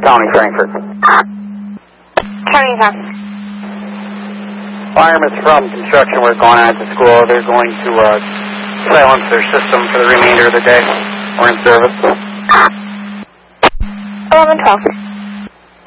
County, Frankfurt. County Talk. Firemen from construction work going on at the school. They're going to silence their system for the remainder of the day. We're in service. 1112.